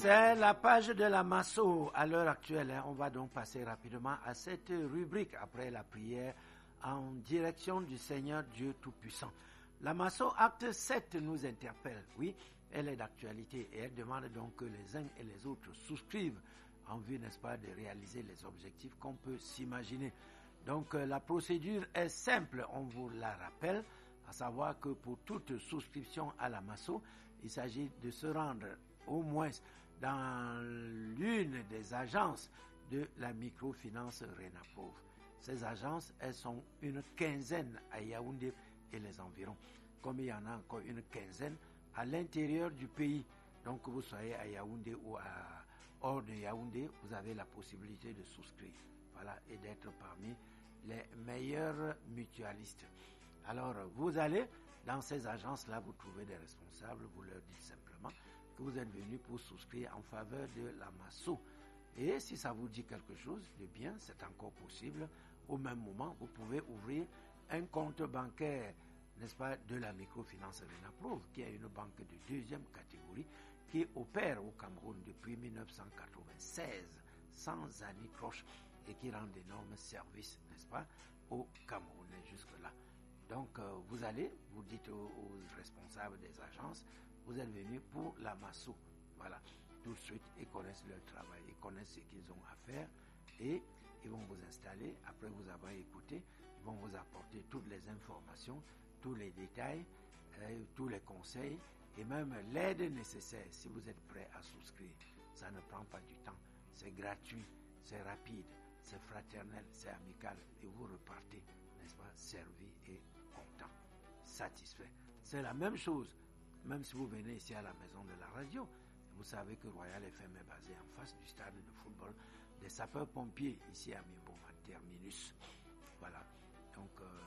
C'est la page de la Masso à l'heure actuelle. On va donc passer rapidement à cette rubrique après la prière en direction du Seigneur Dieu Tout-Puissant. La Masso acte 7 nous interpelle. Oui, elle est d'actualité et elle demande donc que les uns et les autres souscrivent en vue, n'est-ce pas, de réaliser les objectifs qu'on peut s'imaginer. Donc la procédure est simple, on vous la rappelle, à savoir que pour toute souscription à la Masso, il s'agit de se rendre au moins dans l'une des agences de la microfinance Renapov. Ces agences, elles sont une quinzaine à Yaoundé et les environs, comme il y en a encore une quinzaine à l'intérieur du pays. Donc que vous soyez à Yaoundé ou hors de Yaoundé, vous avez la possibilité de souscrire, voilà, et d'être parmi les meilleurs mutualistes. Alors vous allez dans ces agences-là, vous trouvez des responsables, vous leur dites simplement que vous êtes venu pour souscrire en faveur de la Masso. Et si ça vous dit quelque chose de bien, c'est encore possible. Au même moment, vous pouvez ouvrir un compte bancaire, n'est-ce pas, de la microfinance Renapov, qui est une banque de deuxième catégorie qui opère au Cameroun depuis 1996, sans anicroche, et qui rend d'énormes services, n'est-ce pas, aux Camerounais jusque-là. Donc, vous allez, vous dites aux responsables des agences, vous êtes venus pour la Masso. Voilà, tout de suite, ils connaissent leur travail, ils connaissent ce qu'ils ont à faire et ils vont vous installer. Après vous avoir écouté, ils vont vous apporter toutes les informations, tous les détails, tous les conseils et même l'aide nécessaire si vous êtes prêt à souscrire. Ça ne prend pas du temps, c'est gratuit, c'est rapide, c'est fraternel, c'est amical et vous repartez, n'est-ce pas, servi et content, satisfait. C'est la même chose. Même si vous venez ici à la maison de la radio, vous savez que Royal FM est basé en face du stade de football des sapeurs-pompiers, ici à Mimboma, terminus. Voilà. Donc,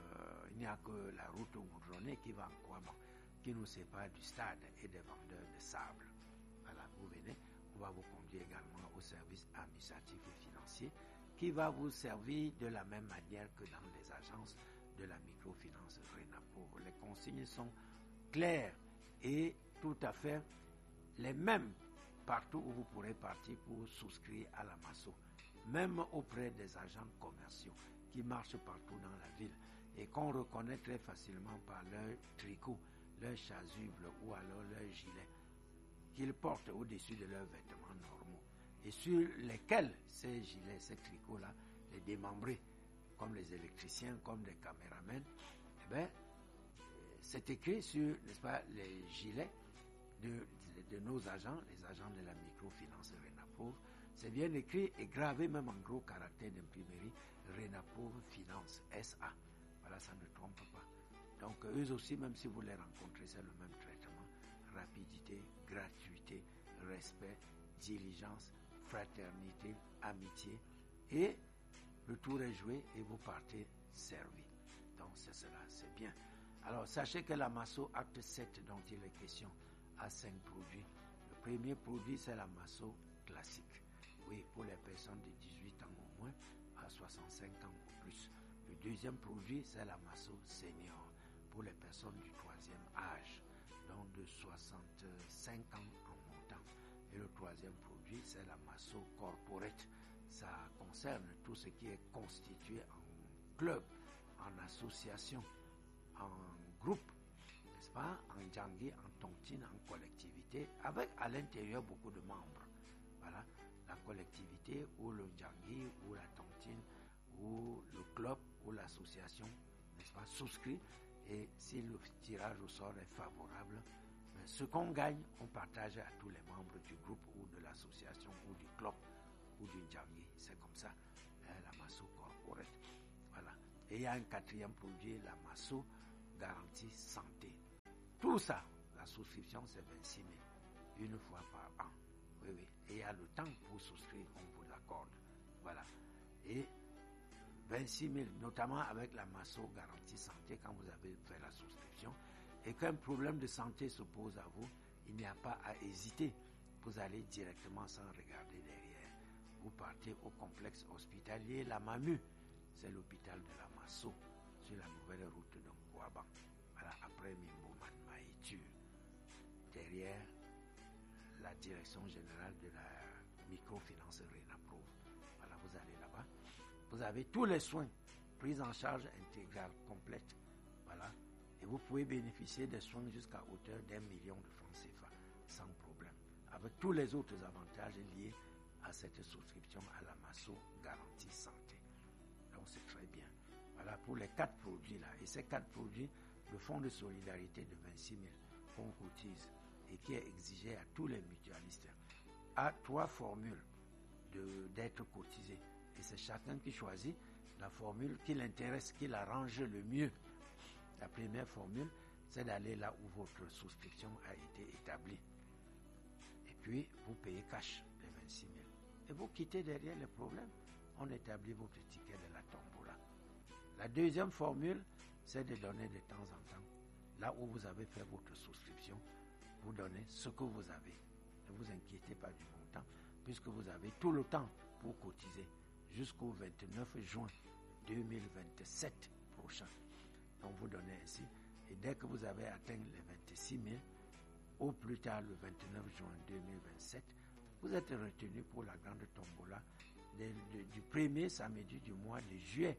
il n'y a que la route goudronnée qui va en Kouama, qui nous sépare du stade et des vendeurs de sable. Voilà, vous venez, on va vous conduire également au service administratif et financier, qui va vous servir de la même manière que dans les agences de la microfinance Renapov. Les consignes sont claires et tout à fait les mêmes partout où vous pourrez partir pour souscrire à la Masso, même auprès des agents commerciaux qui marchent partout dans la ville et qu'on reconnaît très facilement par leur tricot, leur chasuble ou alors leur gilet qu'ils portent au-dessus de leurs vêtements normaux et sur lesquels ces gilets, ces tricots-là, les démembrés, comme les électriciens, comme les caméramens, eh bien, c'est écrit sur, n'est-ce pas, les gilets de nos agents, les agents de la microfinance Renapov. C'est bien écrit et gravé même en gros caractère d'imprimerie, Renapov Finance SA. Voilà, ça ne trompe pas. Donc eux aussi, même si vous les rencontrez, c'est le même traitement. Rapidité, gratuité, respect, diligence, fraternité, amitié. Et le tour est joué et vous partez servi. Donc c'est cela, c'est bien. Alors, sachez que la Masso acte 7 dont il est question a 5 produits. Le premier produit, c'est la Masso classique. Oui, pour les personnes de 18 ans au moins à 65 ans ou plus. Le deuxième produit, c'est la Masso senior pour les personnes du troisième âge, donc de 65 ans en montant. Et le troisième produit, c'est la Masso corporate. Ça concerne tout ce qui est constitué en club, en association, en groupe, n'est-ce pas, en djangui, en tontine, en collectivité, avec à l'intérieur beaucoup de membres. Voilà, la collectivité ou le djangui ou la tontine ou le club ou l'association, n'est-ce pas, souscrit, et si le tirage au sort est favorable, ce qu'on gagne, on partage à tous les membres du groupe ou de l'association ou du club ou du djangui. C'est comme ça, la Masso corporate. Voilà. Et il y a un quatrième produit, la Masso garantie santé. Tout ça, la souscription, c'est 26 000, une fois par an. Oui, oui. Et il y a le temps pour souscrire, on vous l'accorde. Voilà. Et 26 000, notamment avec la Masso garantie santé, quand vous avez fait la souscription, et qu'un problème de santé se pose à vous, il n'y a pas à hésiter. Vous allez directement sans regarder derrière. Vous partez au complexe hospitalier La Mamu. C'est l'hôpital de la Masso, sur la nouvelle route de Nkouaban. Voilà, après Mimboman Maïtur, derrière la direction générale de la microfinance Renapro. Voilà, vous allez là-bas. Vous avez tous les soins, prise en charge intégrale, complète. Voilà. Et vous pouvez bénéficier des soins jusqu'à hauteur d'1 million de francs CFA, sans problème. Avec tous les autres avantages liés à cette souscription à la Masso Garantie Santé. Donc c'est très bien. Voilà pour les 4 produits là. Et ces 4 produits, le fonds de solidarité de 26 000 qu'on cotise et qui est exigé à tous les mutualistes, a 3 formules d'être cotisé. Et c'est chacun qui choisit la formule qui l'intéresse, qui l'arrange le mieux. La première formule, c'est d'aller là où votre souscription a été établie. Et puis, vous payez cash les 26 000. Et vous quittez derrière les problèmes. On établit votre ticket de la tombola. La deuxième formule, c'est de donner de temps en temps. Là où vous avez fait votre souscription, vous donnez ce que vous avez. Ne vous inquiétez pas du montant, puisque vous avez tout le temps pour cotiser jusqu'au 29 juin 2027 prochain. Donc vous donnez ainsi. Et dès que vous avez atteint les 26 000, au plus tard le 29 juin 2027, vous êtes retenu pour la grande tombola du premier samedi du mois de juillet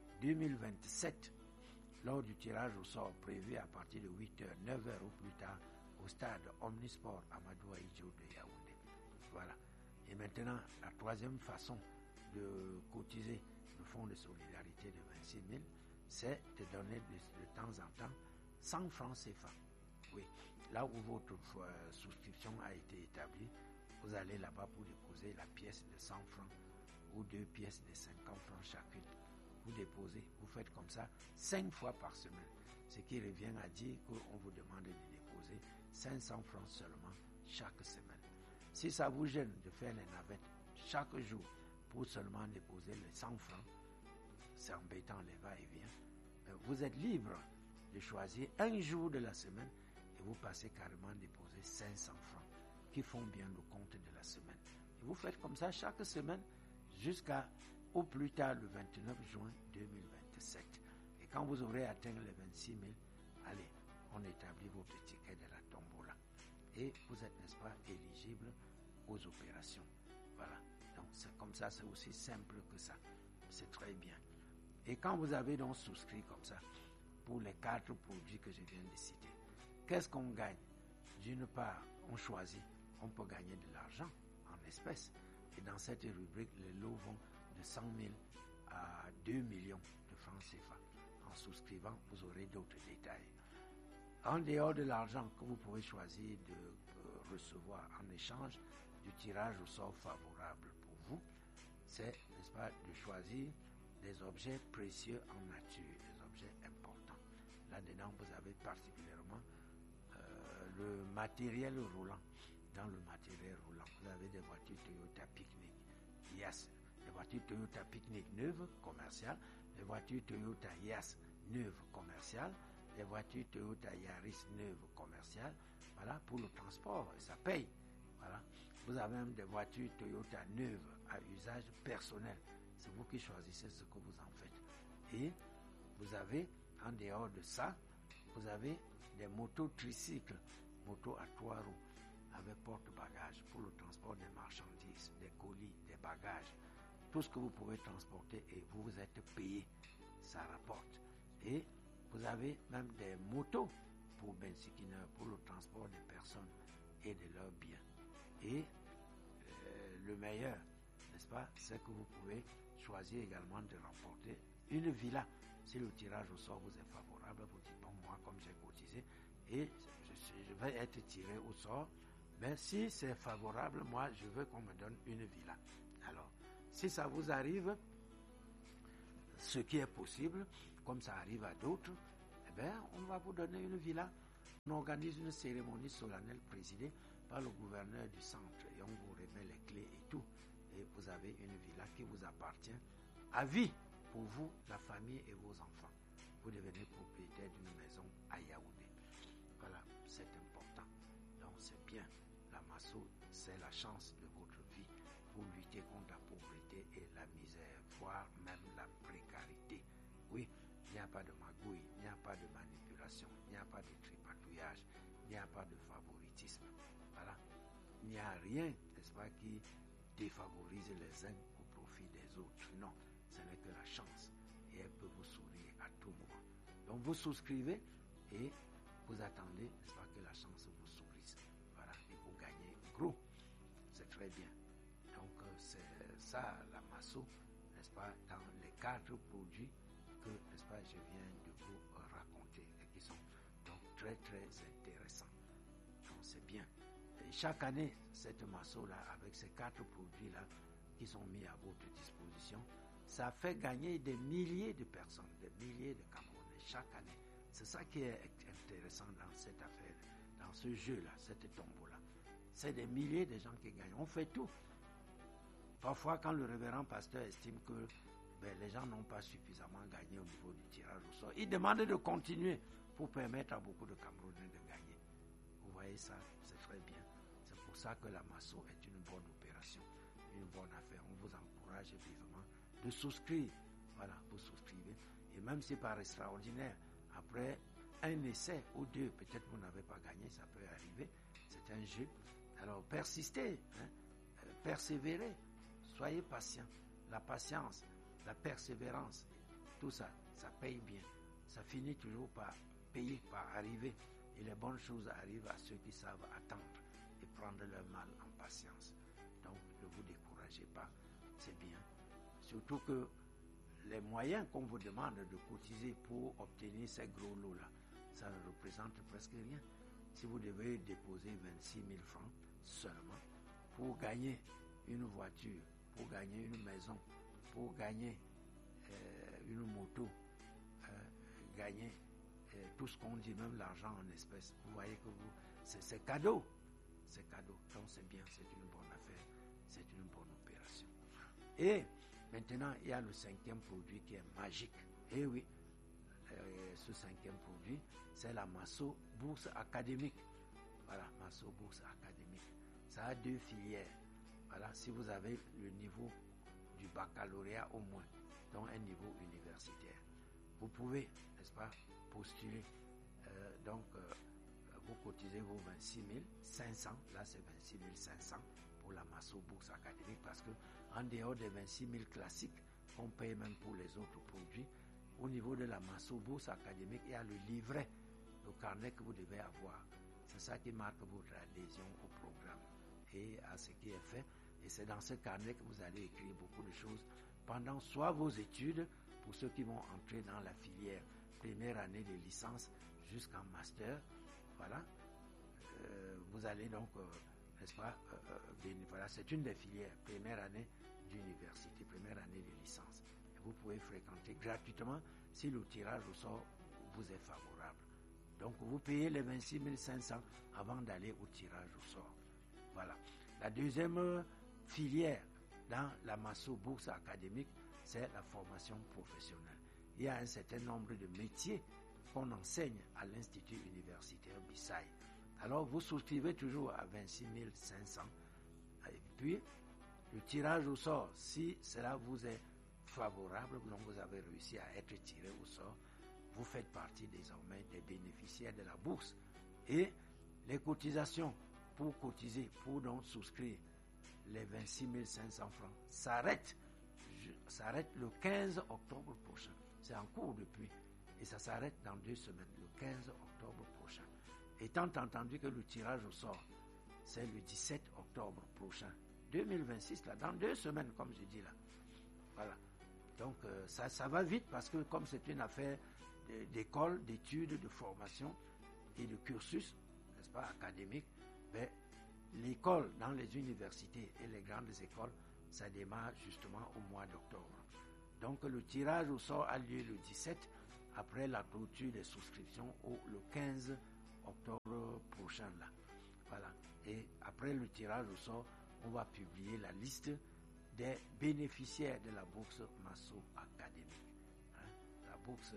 2027, lors du tirage au sort prévu à partir de 8h, 9h ou plus tard au stade Omnisport Amadou Ahidjo de Yaoundé. Voilà. Et maintenant, la troisième façon de cotiser le fonds de solidarité de 26 000, c'est de donner de temps en temps 100 francs CFA. Oui, là où votre souscription a été établie, vous allez là-bas pour déposer la pièce de 100 francs ou 2 pièces de 50 francs chacune. Vous déposez, vous faites comme ça 5 fois par semaine, ce qui revient à dire qu'on vous demande de déposer 500 francs seulement chaque semaine. Si ça vous gêne de faire les navettes chaque jour pour seulement déposer les 100 francs, c'est embêtant les va-et-vient, vous êtes libre de choisir un jour de la semaine et vous passez carrément déposer 500 francs qui font bien le compte de la semaine. Et vous faites comme ça chaque semaine jusqu'à au plus tard le 29 juin 2027. Et quand vous aurez atteint les 26 000, allez, on établit votre ticket de la tombola. Et vous êtes, n'est-ce pas, éligible aux opérations. Voilà. Donc c'est comme ça, c'est aussi simple que ça. C'est très bien. Et quand vous avez donc souscrit comme ça, pour les 4 produits que je viens de citer, qu'est-ce qu'on gagne? D'une part, on choisit, on peut gagner de l'argent en espèces. Et dans cette rubrique, les lots vont de 100 000 à 2 millions de francs CFA. En souscrivant, vous aurez d'autres détails. En dehors de l'argent que vous pouvez choisir de recevoir en échange du tirage au sort favorable pour vous, c'est, n'est-ce pas, de choisir des objets précieux en nature, des objets importants. Là-dedans, vous avez particulièrement le matériel roulant. Dans le matériel roulant, vous avez des voitures Toyota Picnic. Yes, les voitures Toyota Picnic neuves, commerciales, les voitures Toyota Yaris neuves, commerciales, les voitures Toyota Yaris neuves, commerciales, voilà, pour le transport, et ça paye. Voilà. Vous avez même des voitures Toyota neuves à usage personnel. C'est vous qui choisissez ce que vous en faites. Et vous avez, en dehors de ça, vous avez des motos tricycles, motos à 3 roues, avec porte-bagages pour le transport des marchandises, des colis, des bagages, tout ce que vous pouvez transporter et vous vous êtes payé, ça rapporte. Et vous avez même des motos pour bensikineurs, pour le transport des personnes et de leurs biens. Et le meilleur, n'est-ce pas, c'est que vous pouvez choisir également de remporter une villa. Si le tirage au sort vous est favorable, vous dites, bon, moi, comme j'ai cotisé, et je vais être tiré au sort, mais si c'est favorable, moi, je veux qu'on me donne une villa. Alors, si ça vous arrive, ce qui est possible, comme ça arrive à d'autres, eh bien, on va vous donner une villa. On organise une cérémonie solennelle présidée par le gouverneur du centre et on vous remet les clés et tout. Et vous avez une villa qui vous appartient à vie pour vous, la famille et vos enfants. Vous devenez propriétaire d'une maison à Yaoundé. Voilà, c'est important. Donc c'est bien. La Masso, c'est la chance de votre vie pour lutter contre la pauvreté et la misère, voire même la précarité. Oui, il n'y a pas de magouille, il n'y a pas de manipulation, il n'y a pas de tripatouillage, il n'y a pas de favoritisme. Voilà. Il n'y a rien, n'est-ce pas, qui défavorise les uns au profit des autres. Non, ce n'est que la chance. Et elle peut vous sourire à tout moment. Donc vous souscrivez et vous attendez, n'est-ce pas, que la chance vous sourisse. Voilà, et vous gagnez gros. C'est très bien. Donc c'est ça la Masso, n'est-ce pas, dans les 4 produits que, n'est-ce pas, je viens de vous raconter et qui sont donc très très intéressants. Donc c'est bien. Et chaque année, cette Masso-là, avec ces 4 produits-là qui sont mis à votre disposition, ça fait gagner des milliers de personnes, des milliers de Camerounais chaque année. C'est ça qui est intéressant dans cette affaire, dans ce jeu-là, cette tombeau-là. C'est des milliers de gens qui gagnent. On fait tout. Parfois, quand le révérend pasteur estime que les gens n'ont pas suffisamment gagné au niveau du tirage au sort, il demande de continuer pour permettre à beaucoup de Camerounais de gagner. Vous voyez ça, c'est très bien. C'est pour ça que la Masso est une bonne opération, une bonne affaire. On vous encourage vivement de souscrire. Voilà, vous souscrivez. Et même si par extraordinaire, après un essai ou 2, peut-être vous n'avez pas gagné, ça peut arriver. C'est un jeu. Alors persistez, persévérez, soyez patient. La patience, la persévérance, tout ça, ça paye bien. Ça finit toujours par payer, par arriver. Et les bonnes choses arrivent à ceux qui savent attendre et prendre leur mal en patience. Donc ne vous découragez pas, c'est bien. Surtout que les moyens qu'on vous demande de cotiser pour obtenir ces gros lots-là, ça ne représente presque rien. Si vous devez déposer 26 000 francs seulement pour gagner une voiture, pour gagner une maison, pour gagner une moto, gagner tout ce qu'on dit, même l'argent en espèces, vous voyez que c'est cadeau. C'est cadeau. Donc c'est bien, c'est une bonne affaire, c'est une bonne opération. Et maintenant, il y a le 5e produit qui est magique. Et oui, ce 5e produit, c'est la Masso Bourse Académique. Voilà, Masso Bourse Académique. Ça a 2 filières. Voilà, si vous avez le niveau du baccalauréat au moins, donc un niveau universitaire, vous pouvez, n'est-ce pas, postuler. Vous cotisez vos 26 500, là c'est 26 500 pour la Masso Bourse Académique, parce que en dehors des 26 000 classiques qu'on paye même pour les autres produits, au niveau de la Masso Bourse Académique, il y a le livret, le carnet que vous devez avoir. C'est ça qui marque votre adhésion au programme et à ce qui est fait. Et c'est dans ce carnet que vous allez écrire beaucoup de choses pendant soit vos études, pour ceux qui vont entrer dans la filière première année de licence jusqu'en master. Voilà. Vous allez donc, n'est-ce pas, voilà, c'est une des filières, première année d'université, première année de licence. Et vous pouvez fréquenter gratuitement si le tirage au sort vous est favorable. Donc vous payez les 26 500 avant d'aller au tirage au sort. Voilà. La deuxième filière dans la Masso Bourse Académique, c'est la formation professionnelle. Il y a un certain nombre de métiers qu'on enseigne à l'Institut universitaire Bissaï. Alors vous souscrivez toujours à 26 500. Et puis, le tirage au sort, si cela vous est favorable, donc vous avez réussi à être tiré au sort, vous faites partie désormais des bénéficiaires de la bourse. Et les cotisations pour cotiser, pour donc souscrire les 26 500 francs, s'arrête le 15 octobre prochain. C'est en cours depuis. Et ça s'arrête dans 2 semaines, le 15 octobre prochain. Étant entendu que le tirage au sort, c'est le 17 octobre prochain, 2026, là, dans 2 semaines, comme je dis là. Voilà. Donc, ça va vite parce que comme c'est une affaire d'école, d'études, de formation et de cursus, n'est-ce pas, académique, l'école dans les universités et les grandes écoles, ça démarre justement au mois d'octobre. Donc, le tirage au sort a lieu le 17 après la clôture des souscriptions le 15 octobre prochain là. Voilà. Et après le tirage au sort, on va publier la liste des bénéficiaires de la bourse Masso Académique. La bourse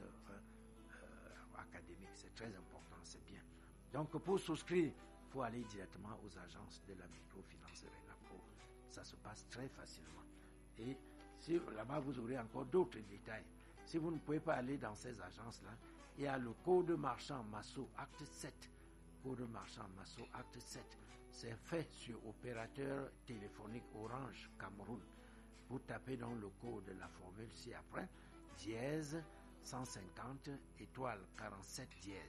académique, c'est très important, c'est bien. Donc pour souscrire, il faut aller directement aux agences de la microfinance Renapro. Ça se passe très facilement. Et si là-bas vous aurez encore d'autres détails. Si vous ne pouvez pas aller dans ces agences-là, il y a le code marchand Masso Acte 7. Code marchand Masso Acte 7. C'est fait sur opérateur téléphonique Orange Cameroun. Vous tapez dans le code de la formule ci-après, dièse 150 étoile 47 dièse.